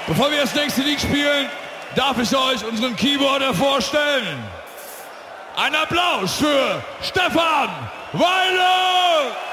Bevor wir das nächste Lied spielen, darf ich euch unseren Keyboarder vorstellen. Ein Applaus für Stefan Weile!